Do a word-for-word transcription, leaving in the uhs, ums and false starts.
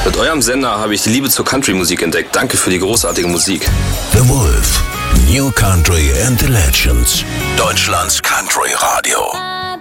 Mit eurem Sender habe ich die Liebe zur Country-Musik entdeckt. Danke für die großartige Musik. The Wolf, New Country and the Legends. Deutschlands Country Radio.